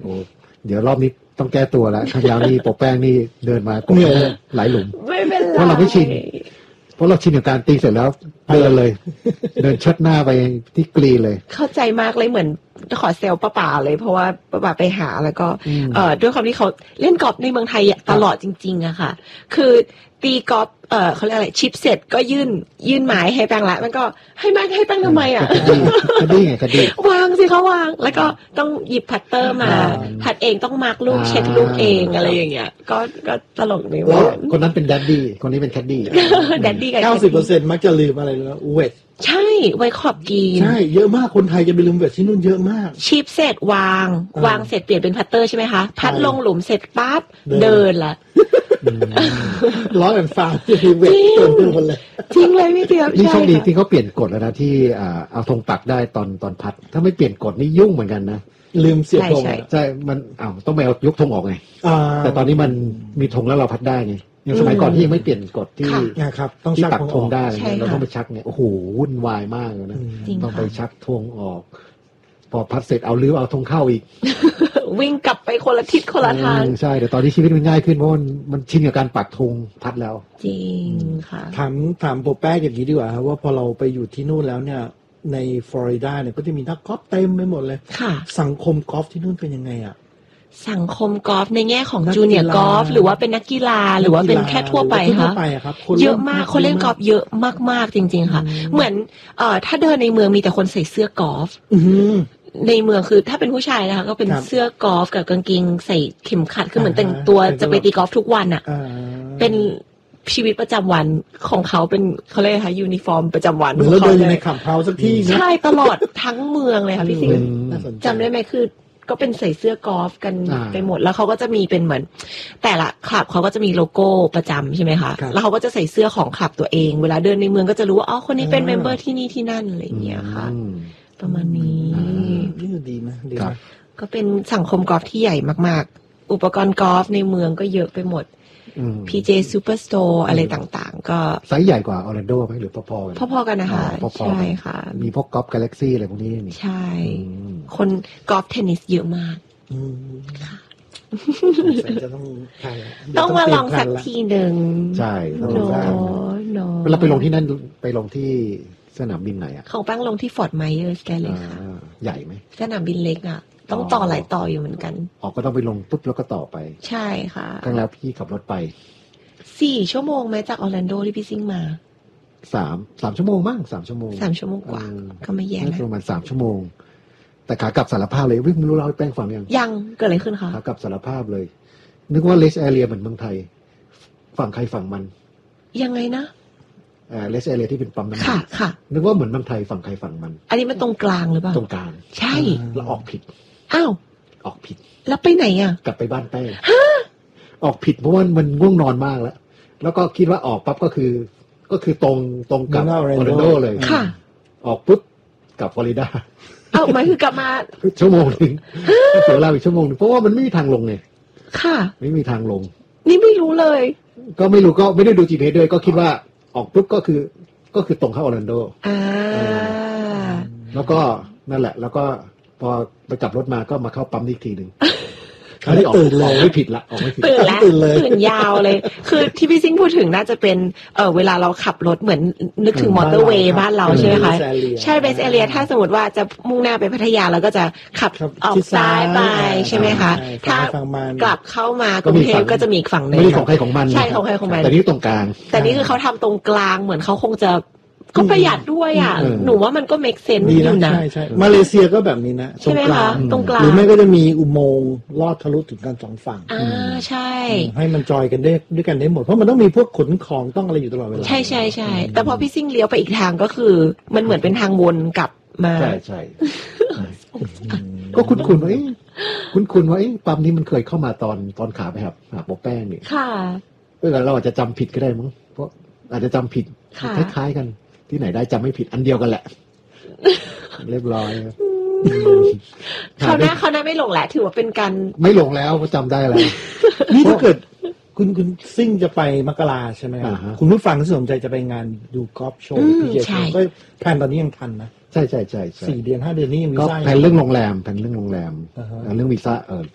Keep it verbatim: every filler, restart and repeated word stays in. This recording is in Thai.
โอ้เดี๋ยวรอบนี้ต้องแก้ตัวแล้วครั้งแล้วนี่ปกแป้งนี่เดินมาหลายหลุมไม่เป็นไรเพราะเราไม่ชินเพราะเราชินกับการตีเสร็จแล้วเดินเลยเดินเชิดหน้าไปที่กรีนเลยเข้าใจมากเลยเหมือนขอเซลป้าป่าเลยเพราะว่าป้าป่าไปหาแล้วก็เอ่อด้วยความที่เขาเล่นกอล์ฟในเมืองไทยตลอดจริงๆอะค่ะคือตีกอล์ฟเอ่อเขาเรียกอะไรชิปเสร็จก็ยื่นยื่นหมายให้แป้งละมันก็ให้แม่ให้แป้งทำไมอะกระดี้ไงกระดี้วางสิเขาวางแล้วก็ต้องหยิบพัตเตอร์มาพัดเองต้องมาร์กลูกเช็ดลูกเองอะไรอย่างเงี้ยก็ก็ตลกดีว่าคนนั้นเป็นแดดดี้คนนี้เป็นแคดดี้แดดดี้กับเก้าสิบเปอร์เซ็นต์ มักจะลืมอะไรแล้วเวทใช่ไว้ขอบกีนใช่เยอะมากคนไทยจะไปลืมเวทที่นู่นเยอะมากชิปเสร็จวางวางเสร็จเปลี่ยนเป็นพัตเตอร์ใช่ไหมคะพัดลงหลุมเสร็จปั๊บเดินละร้อยแอนฟาร์ที่เวทเติมเติมคนเลยจริงเลยพี่เตียวนี่โชคดีที่เขาเปลี่ยนกฎแล้วนะที่เอาธงปักได้ตอนตอนพัดถ้าไม่เปลี่ยนกฎนี่ยุ่งเหมือนกันนะลืมเสียบธงใช่มันอ้าวต้องไปเอายกธงออกไงแต่ตอนนี้มันมีธงแล้วเราพัดได้ไงอย่างสมัยก่อนที่ยังไม่เปลี่ยนกฎที่ครับต้องชักธงได้เราต้องไปชักเนี่ยโอ้โหวุ่นวายมากเลยนะต้องไปชักธงออกพอพัดเสร็จเอาลื้อเอาธงเข้าอีกวิ่งกลับไปคนละทิศคนละทางใช่แต่ตอนนี้ชีวิตมันง่ายขึ้นเพราะมันมันชินกับการปักธงพัดแล้วจริงค่ะถามถามโปรแป้งอย่างนี้ดีกว่าครับว่าพอเราไปอยู่ที่นู่นแล้วเนี่ยในฟลอริดาเนี่ยก็จะมีนักกอล์ฟเต็มไปหมดเลยค่ะสังคมกอล์ฟที่นู่นเป็นยังไงอ่ะสังคมกอล์ฟในแง่ของจูเนียร์กอล์ฟหรือว่าเป็นนักกีฬาหรือว่าเป็นแค่ทั่วไปคะเยอะมากคนเล่นกอล์ฟเยอะมากๆจริงๆค่ะเหมือนเอ่อถ้าเดินในเมืองมีแต่คนใส่เสื้อกอล์ฟในเมืองคือถ้าเป็นผู้ชายนะคะก็เป็นเสื้อกอล์ฟกับกางเกงใส่เข็มขัดคือเหมือนแต่งตัวจะไปตีกอล์ฟทุกวันอ่ะเป็นชีวิตประจำวันของเขาเป็นเขาเรียกค่ะยูนิฟอร์มประจำวันเหมือนเราเดินในขับเฮาสักที่ใช่ตลอดทั้งเมืองเลยค่ะพี่สิงห์จำได้ไหมคือก็เป็นใส่เสื้อกอล์ฟกันไปหมดแล้วเขาก็จะมีเป็นเหมือนแต่ละคลับเขาก็จะมีโลโก้ประจำใช่ไหมคะแล้วเขาก็จะใส่เสื้อของคลับตัวเองเวลาเดินในเมืองก็จะรู้ว่าอ๋อคนนี้เป็นเมมเบอร์ที่นี่ที่นั่นอะไรอย่างเงี้ยค่ะประมาณนี้นี่ดีนะดีนะก็เป็นสังคมกอล์ฟที่ใหญ่มากๆอุปกรณ์กอล์ฟในเมืองก็เยอะไปหมด พี เจ Superstore อะไรต่างๆก็ไซส์ใหญ่กว่าออร์แลนโดไหมหรือพอๆกันพอๆกันนะคะใช่ค่ะมีพวกกอล์ฟกาแล็กซี่อะไรพวกนี้นี่ใช่คนกอล์ฟเทนนิสเยอะมากค่ะจะต้องต้องมาลองสักทีหนึ่งใช่ต้องลองเราไปลงที่นั่นไปลงที่สนามบินไหนอ่ะของแป้งลงที่ฟอร์ตไมเออร์สแกเลยค่ะใหญ่ไหมสนามบินเล็กอ่ะต้องต่อหลายต่ออยู่เหมือนกันอ๋อก็ต้องไปลงปุ๊บแล้วก็ต่อไปใช่ค่ะครั้งแล้วพี่ขับรถไปสี่ชั่วโมงไหมจากออร์แลนโดที่พี่ซิ่งมาสามสามชั่วโมงมั้งสามชั่วโมงสามชั่วโมงกว่าก็ไม่แย่นะประมาณสามชั่วโมงแต่ขากลับสารภาพเลยวิ่งไม่รู้เราแป้งฟังยังยังเกิดอะไรขึ้นคะขากลับสารภาพเลยนึกว่าเลสแอเรียเหมือนเมืองไทยฝั่งใครฝั่งมันยังไงนะอ่าเลสแอเรียที่เป็นปั๊มน้ำมันค่ะค่ะนึกว่าเหมือนเมืองไทยฝั่งใครฝั่งมันอันนี้มันตรงกลางหรือเปล่าตรงกลางใช่แล้วออกผิดอ้าวออกผิดแล้วไปไหนอ่ะกลับไปบ้านแป้งออกผิดเพราะว่ามันง่วงนอนมากแล้วแล้วก็คิดว่าออกปั๊บก็คือก็คือตรงตรงกับออร์แลนโดเลยค่ะออกปุ๊บกลับฟลอริดาอ้าวหมายคือกลับมาชั่วโมงนึงเสียเวลาอีกชั่วโมงนึงเพราะว่ามันไม่มีทางลงไงค่ะไม่มีทางลงนี่ไม่รู้เลยก็ไม่รู้ก็ไม่ได้ดู จี พี เอส ด้วยก็คิดว่าออกปุ๊บก็คือก็คือตรงเข้าออร์แลนโดอ่าแล้วก็นั่นแหละแล้วก็พอไปกลับรถมาก็มาเข้าปั๊มอีกทีนึงคราวนี้ออกออกไม่ผิดละออกไม่ผิดตื่นแล้วตื่นยาวเลยคือที่พี่ซิ่งพูดถึงน่าจะเป็นเออเวลาเราขับรถเหมือนนึกถึงมอเตอร์เวย์บ้านเราใช่ไหมคะใช่เบสแอเรียถ้าสมมติว่าจะมุ่งหน้าไปพัทยาเราก็จะขับออกซ้ายไปใช่ไหมคะถ้ากลับเข้ามากรุงเทพก็จะมีอีกฝั่งนึงไม่ของใครของมันใช่ของใครของมันแต่นี่ตรงกลางแต่นี่คือเขาทำตรงกลางเหมือนเขาคงจะก็ประหยัดด้วยอ่ะหนูว่ามันก็ make sense อยู่นะใช่ใช่มาเลเซียก็แบบนี้นะตรงกลางตรงกลางหรือไม่ก็จะมีอุโมงค์ลอดทะลุถึงกันสองฝั่งอ่าใช่ให้มันจอยกันได้ด้วยกันได้หมดเพราะมันต้องมีพวกขนของต้องอะไรอยู่ตลอดเวลาใช่ใช่ใช่แต่พอพี่ซิ่งเลี้ยวไปอีกทางก็คือมันเหมือนเป็นทางวนกลับมาใช่ใช่ก็คุ้นคุ้นว่าคุ้นคุ้นว่าปั๊มนี้มันเคยเข้ามาตอนตอนขาไปครับหาโปแป้งนี่ค่ะเออเราอาจจะจำผิดก็ได้มั้งเพราะอาจจะจำผิดคล้ายๆกันที่ไหนได้จำไม่ผิดอันเดียวกันแหละเรียบร้อยเขาหน้าเขาหน้าไม่หลงแหละถือว่าเป็นการไม่หลงแล้วจำได้แล้วนี่ถ้าเกิดคุณคุณซิ่งจะไปมกราใช่ไหมคุณผู้ฟังที่สนใจจะไปงานดูกอล์ฟโชว์พีเจก็แผนตอนนี้ยังทันนะใช่ใช่ใช่สี่เดือนห้าเดือนนี้ยังวีซ่าแผนเรื่องโรงแรมแผนเรื่องโรงแรมเรื่องวีซ่าเออ